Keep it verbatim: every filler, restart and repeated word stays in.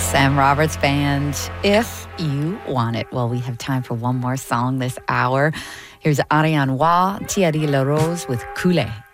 Sam Roberts Band, If You Want It. Well, we have time for one more song this hour. Here's Ariane Wa, Thierry La Rose with Coulé.